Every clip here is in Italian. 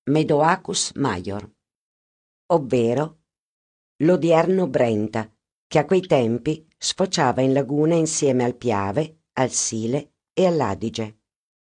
Medoacus Maior, ovvero l'odierno Brenta, che a quei tempi sfociava in laguna insieme al Piave, al Sile e all'Adige.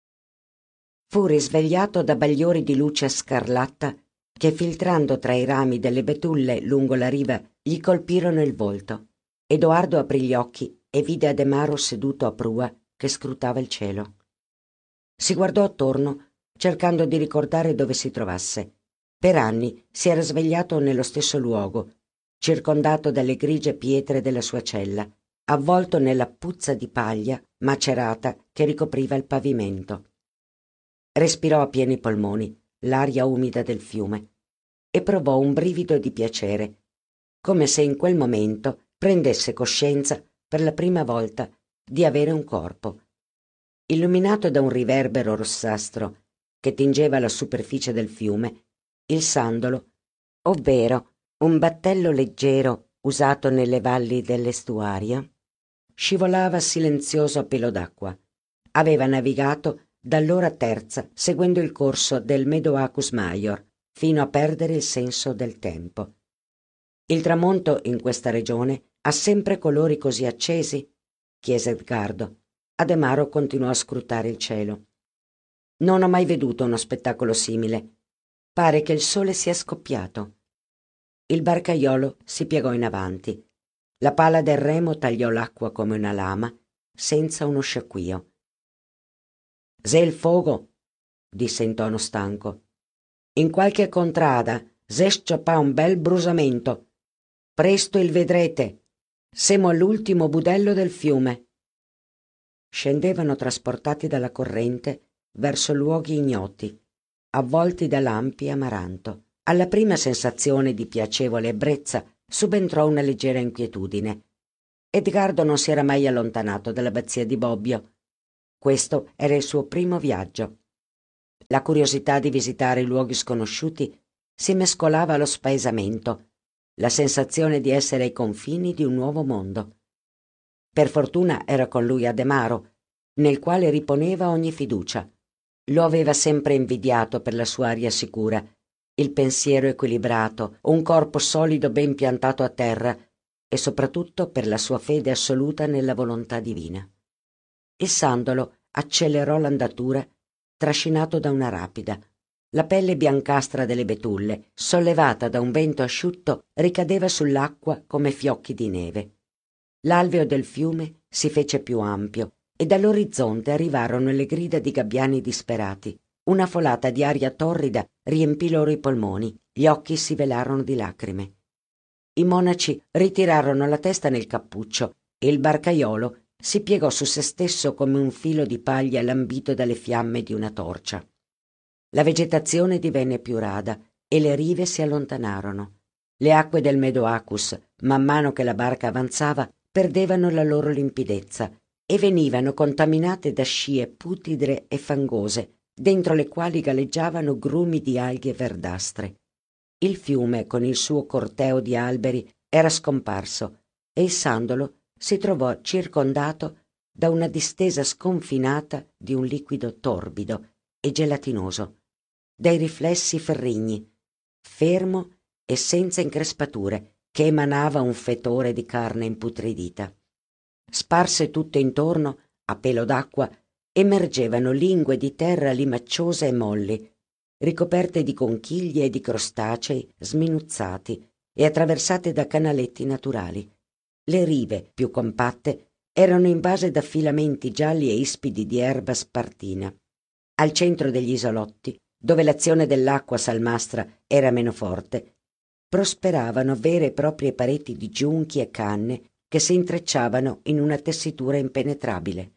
Fu risvegliato da bagliori di luce scarlatta che, filtrando tra i rami delle betulle lungo la riva, gli colpirono il volto. Edoardo aprì gli occhi e vide Ademaro seduto a prua che scrutava il cielo. Si guardò attorno, cercando di ricordare dove si trovasse. Per anni si era svegliato nello stesso luogo, circondato dalle grigie pietre della sua cella, avvolto nella puzza di paglia macerata che ricopriva il pavimento. Respirò a pieni polmoni l'aria umida del fiume e provò un brivido di piacere, come se in quel momento prendesse coscienza per la prima volta di avere un corpo. Illuminato da un riverbero rossastro che tingeva la superficie del fiume, il Sandolo, ovvero un battello leggero usato nelle valli dell'estuario, scivolava silenzioso a pelo d'acqua. Aveva navigato dall'ora terza seguendo il corso del Medoacus Maior fino a perdere il senso del tempo. Il tramonto in questa regione ha sempre colori così accesi? Chiese Edgardo. Ademaro continuò a scrutare il cielo. Non ho mai veduto uno spettacolo simile. Pare che il sole sia scoppiato. Il barcaiolo si piegò in avanti. La pala del remo tagliò l'acqua come una lama, senza uno sciacquio. «S'è il fogo», disse in tono stanco. «In qualche contrada s'è sciopà un bel brusamento. Presto il vedrete. Semo all'ultimo budello del fiume». Scendevano trasportati dalla corrente verso luoghi ignoti, avvolti da lampi e amaranto. Alla prima sensazione di piacevole ebbrezza subentrò una leggera inquietudine. Edgardo non si era mai allontanato dall'abbazia di Bobbio. Questo era il suo primo viaggio. La curiosità di visitare luoghi sconosciuti si mescolava allo spaesamento, la sensazione di essere ai confini di un nuovo mondo. Per fortuna era con lui Ademaro, nel quale riponeva ogni fiducia. Lo aveva sempre invidiato per la sua aria sicura, il pensiero equilibrato, un corpo solido ben piantato a terra e soprattutto per la sua fede assoluta nella volontà divina. Il Sandolo accelerò l'andatura, trascinato da una rapida. La pelle biancastra delle betulle, sollevata da un vento asciutto, ricadeva sull'acqua come fiocchi di neve. L'alveo del fiume si fece più ampio e dall'orizzonte arrivarono le grida di gabbiani disperati. Una folata di aria torrida riempì loro i polmoni, gli occhi si velarono di lacrime. I monaci ritirarono la testa nel cappuccio e il barcaiolo si piegò su se stesso come un filo di paglia lambito dalle fiamme di una torcia. La vegetazione divenne più rada e le rive si allontanarono. Le acque del Medoacus, man mano che la barca avanzava, perdevano la loro limpidezza e venivano contaminate da scie putide e fangose, dentro le quali galleggiavano grumi di alghe verdastre. Il fiume, con il suo corteo di alberi, era scomparso e il Sandolo si trovò circondato da una distesa sconfinata di un liquido torbido e gelatinoso, dai riflessi ferrigni, fermo e senza increspature, che emanava un fetore di carne imputridita. Sparse tutto intorno, a pelo d'acqua, emergevano lingue di terra limacciose e molli, ricoperte di conchiglie e di crostacei sminuzzati e attraversate da canaletti naturali. Le rive, più compatte, erano invase da filamenti gialli e ispidi di erba spartina. Al centro degli isolotti, dove l'azione dell'acqua salmastra era meno forte, prosperavano vere e proprie pareti di giunchi e canne che si intrecciavano in una tessitura impenetrabile.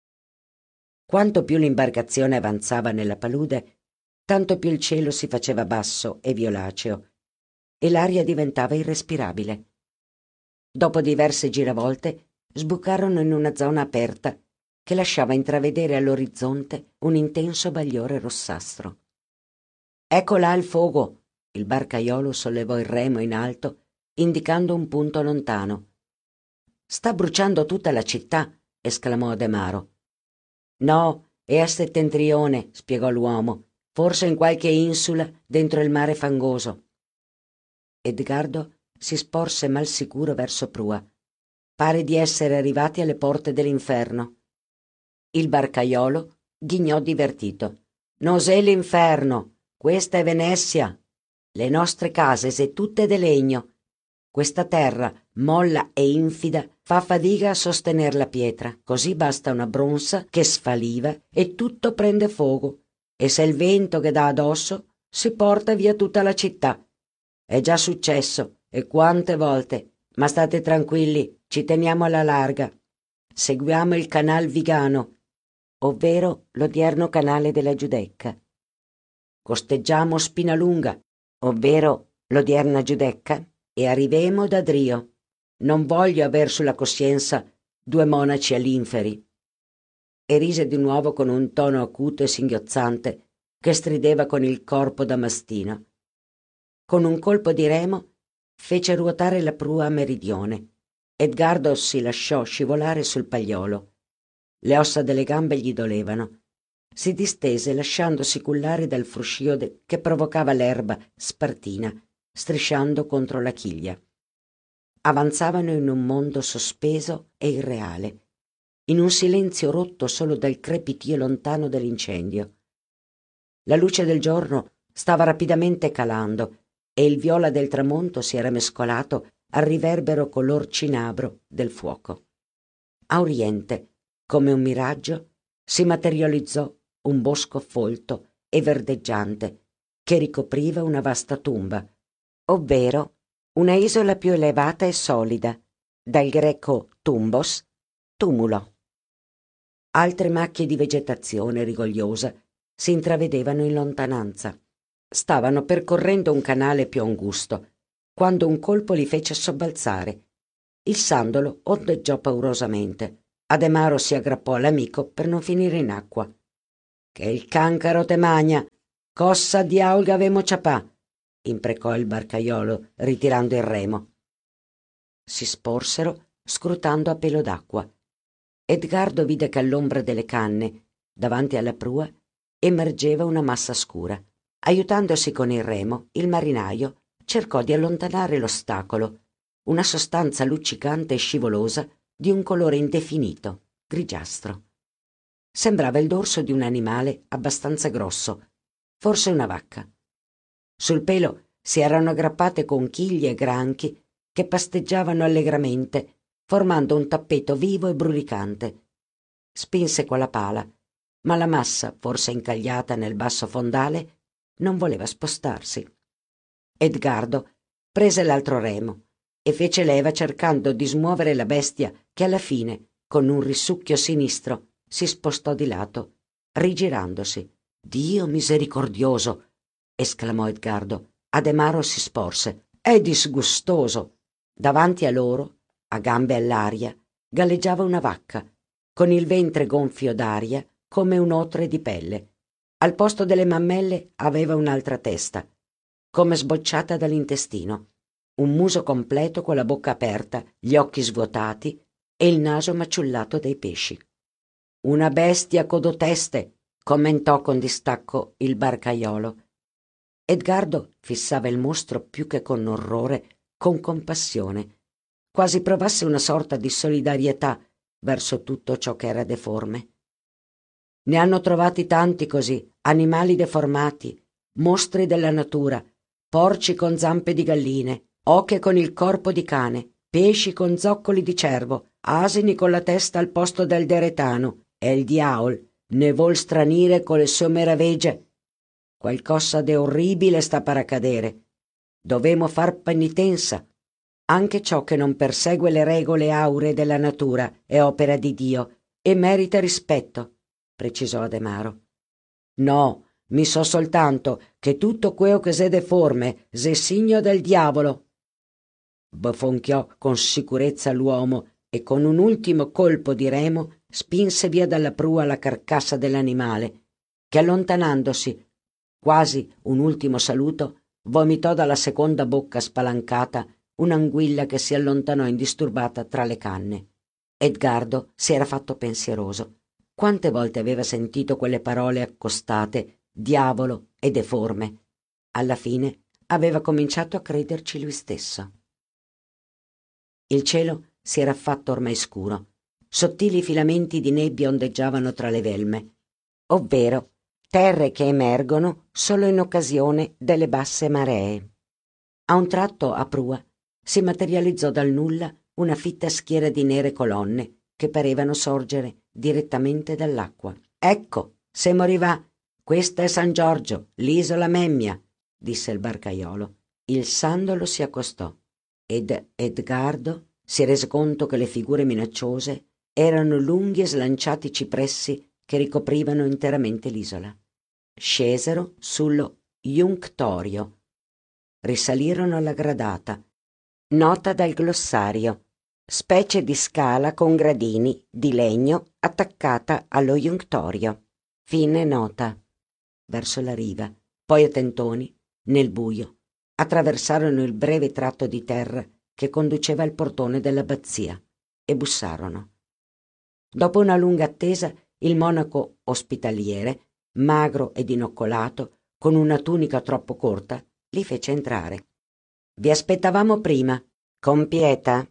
Quanto più l'imbarcazione avanzava nella palude, tanto più il cielo si faceva basso e violaceo e l'aria diventava irrespirabile. Dopo diverse giravolte sbucarono in una zona aperta che lasciava intravedere all'orizzonte un intenso bagliore rossastro. «Ecco là il fogo!» Il barcaiolo sollevò il remo in alto, indicando un punto lontano. «Sta bruciando tutta la città!» esclamò Ademaro. «No, è a settentrione», spiegò l'uomo. forse in qualche insula dentro il mare fangoso. Edgardo si sporse mal sicuro verso prua. Pare di essere arrivati alle porte dell'inferno. Il barcaiolo ghignò divertito. «Nos'è l'inferno? Questa è Venezia. Le nostre case se tutte de legno. Questa terra, molla e infida, fa fatica a sostener la pietra, così basta una bronza che sfaliva e tutto prende fuoco, e se il vento che dà addosso si porta via tutta la città. È già successo, e quante volte, ma state tranquilli, ci teniamo alla larga. Seguiamo il canal Vigano, ovvero l'odierno canale della Giudecca. Costeggiamo Spinalunga, ovvero l'odierna Giudecca, e arrivemo da Drio. Non voglio aver sulla coscienza 2 monaci all'inferi». E rise di nuovo con un tono acuto e singhiozzante che strideva con il corpo da mastino. Con un colpo di remo fece ruotare la prua a meridione. Edgardo si lasciò scivolare sul pagliolo. Le ossa delle gambe gli dolevano. Si distese lasciandosi cullare dal fruscio che provocava l'erba spartina, strisciando contro la chiglia. Avanzavano in un mondo sospeso e irreale, in un silenzio rotto solo dal crepitio lontano dell'incendio. La luce del giorno stava rapidamente calando e il viola del tramonto si era mescolato al riverbero color cinabro del fuoco. A oriente, come un miraggio, si materializzò un bosco folto e verdeggiante che ricopriva una vasta tomba, ovvero una isola più elevata e solida, dal greco tumbos, tumulo. Altre macchie di vegetazione rigogliosa si intravedevano in lontananza. Stavano percorrendo un canale più angusto, quando un colpo li fece sobbalzare. Il sandolo ondeggiò paurosamente. Ademaro si aggrappò all'amico per non finire in acqua. «Che il cancaro te magna! Cossa diaulga avemo ciapà!» imprecò il barcaiolo, ritirando il remo. Si sporsero, scrutando a pelo d'acqua. Edgardo vide che all'ombra delle canne, davanti alla prua, emergeva una massa scura. Aiutandosi con il remo, il marinaio cercò di allontanare l'ostacolo, una sostanza luccicante e scivolosa di un colore indefinito, grigiastro. Sembrava il dorso di un animale abbastanza grosso, forse una vacca. Sul pelo si erano aggrappate conchiglie e granchi che pasteggiavano allegramente, formando un tappeto vivo e brulicante. Spinse con la pala, ma la massa, forse incagliata nel basso fondale, non voleva spostarsi. Edgardo prese l'altro remo e fece leva cercando di smuovere la bestia che alla fine, con un risucchio sinistro, si spostò di lato, rigirandosi. «Dio misericordioso!» esclamò Edgardo. Ademaro si sporse. «È disgustoso!» Davanti a loro, a gambe all'aria, galleggiava una vacca, con il ventre gonfio d'aria come un otre di pelle. Al posto delle mammelle aveva un'altra testa, come sbocciata dall'intestino, un muso completo con la bocca aperta, gli occhi svuotati e il naso maciullato dai pesci. «Una bestia codoteste», commentò con distacco il barcaiolo. Edgardo fissava il mostro più che con orrore, con compassione, quasi provasse una sorta di solidarietà verso tutto ciò che era deforme. Ne hanno trovati tanti così, animali deformati, mostri della natura, porci con zampe di galline, oche con il corpo di cane, pesci con zoccoli di cervo, asini con la testa al posto del deretano, e il diaol ne vuol stranire con le sue meravegge. Qualcosa de orribile sta per accadere. Dovemo far penitenza. Anche ciò che non persegue le regole auree della natura è opera di Dio e merita rispetto, precisò Ademaro. «No, mi so soltanto che tutto queo che s'è deforme s'è signo del diavolo», bofonchiò con sicurezza l'uomo e con un ultimo colpo di remo spinse via dalla prua la carcassa dell'animale, che allontanandosi, quasi un ultimo saluto, vomitò dalla seconda bocca spalancata un'anguilla che si allontanò indisturbata tra le canne. Edgardo si era fatto pensieroso. Quante volte aveva sentito quelle parole accostate diavolo e deforme. Alla fine aveva cominciato a crederci lui stesso. Il cielo si era fatto ormai scuro. Sottili filamenti di nebbia ondeggiavano tra le velme, ovvero terre che emergono solo in occasione delle basse maree. A un tratto, a prua, si materializzò dal nulla una fitta schiera di nere colonne che parevano sorgere direttamente dall'acqua. «Ecco, se moriva, questa è San Giorgio, l'isola Memmia», disse il barcaiolo. Il sandolo si accostò ed Edgardo si rese conto che le figure minacciose erano lunghi e slanciati cipressi che ricoprivano interamente l'isola. Scesero sullo Junctorio, risalirono alla gradata. Nota dal glossario: specie di scala con gradini di legno attaccata allo Junctorio. Fine nota. Verso la riva, poi a tentoni, nel buio, attraversarono il breve tratto di terra che conduceva al portone dell'abbazia e bussarono. Dopo una lunga attesa, il monaco ospitaliere, magro ed inoccolato, con una tunica troppo corta, li fece entrare. «Vi aspettavamo prima. Compieta».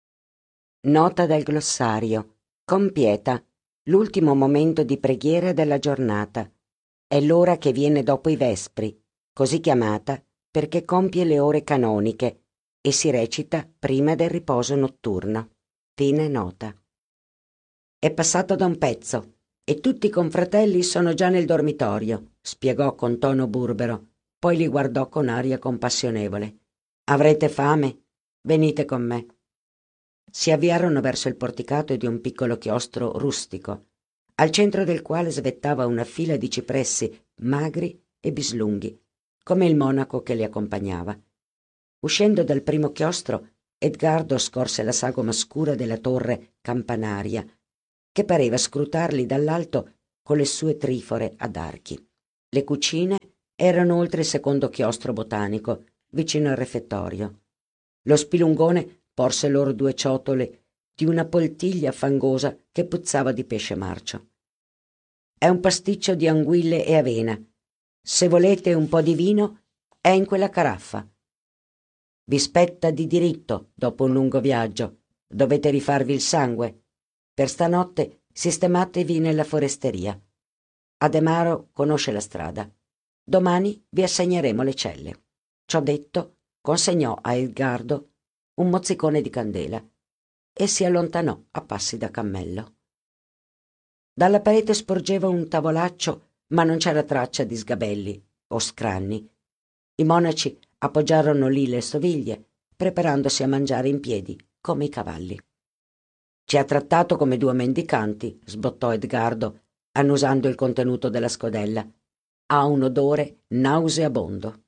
Nota del glossario: compieta, l'ultimo momento di preghiera della giornata. È l'ora che viene dopo i vespri, così chiamata perché compie le ore canoniche e si recita prima del riposo notturno. Fine nota. «È passato da un pezzo e tutti i confratelli sono già nel dormitorio», spiegò con tono burbero, poi li guardò con aria compassionevole. «Avrete fame? Venite con me». Si avviarono verso il porticato di un piccolo chiostro rustico, al centro del quale svettava una fila di cipressi magri e bislunghi, come il monaco che li accompagnava. Uscendo dal primo chiostro, Edgardo scorse la sagoma scura della torre campanaria, che pareva scrutarli dall'alto con le sue trifore ad archi. Le cucine erano oltre il secondo chiostro botanico, vicino al refettorio. Lo spilungone porse loro 2 ciotole di una poltiglia fangosa che puzzava di pesce marcio. «È un pasticcio di anguille e avena. Se volete un po' di vino, è in quella caraffa. Vi spetta di diritto dopo un lungo viaggio. Dovete rifarvi il sangue. Per stanotte sistematevi nella foresteria. Ademaro conosce la strada. Domani vi assegneremo le celle». Ciò detto, consegnò a Edgardo un mozzicone di candela e si allontanò a passi da cammello. Dalla parete sporgeva un tavolaccio, ma non c'era traccia di sgabelli o scranni. I monaci appoggiarono lì le stoviglie, preparandosi a mangiare in piedi come i cavalli. «Ci ha trattato come 2 mendicanti», sbottò Edgardo, annusando il contenuto della scodella. «Ha un odore nauseabondo».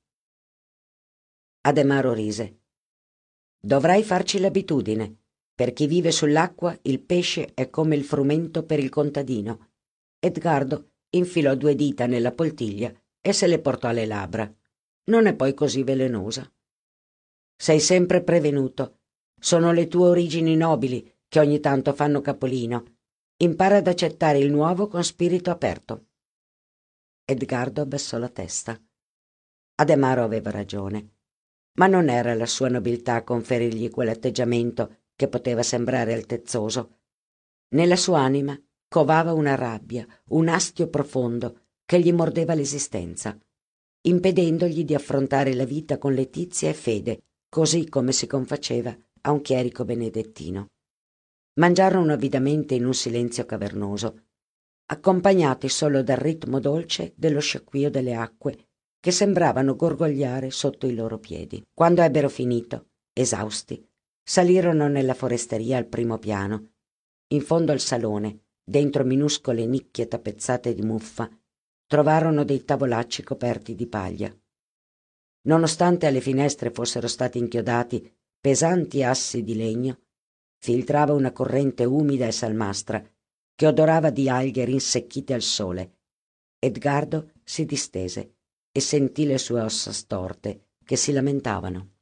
Ademaro rise. «Dovrai farci l'abitudine. Per chi vive sull'acqua il pesce è come il frumento per il contadino». Edgardo infilò 2 dita nella poltiglia e se le portò alle labbra. «Non è poi così velenosa». «Sei sempre prevenuto. Sono le tue origini nobili che ogni tanto fanno capolino. Impara ad accettare il nuovo con spirito aperto». Edgardo abbassò la testa. Ademaro aveva ragione, ma non era la sua nobiltà a conferirgli quell'atteggiamento che poteva sembrare altezzoso. Nella sua anima covava una rabbia, un astio profondo che gli mordeva l'esistenza, impedendogli di affrontare la vita con letizia e fede, così come si confaceva a un chierico benedettino. Mangiarono avidamente in un silenzio cavernoso, accompagnati solo dal ritmo dolce dello sciacquio delle acque che sembravano gorgogliare sotto i loro piedi. Quando ebbero finito, esausti, salirono nella foresteria al primo piano. In fondo al salone, dentro minuscole nicchie tappezzate di muffa, trovarono dei tavolacci coperti di paglia. Nonostante alle finestre fossero stati inchiodati pesanti assi di legno, filtrava una corrente umida e salmastra che odorava di alghe rinsecchite al sole. Edgardo si distese e sentì le sue ossa storte che si lamentavano.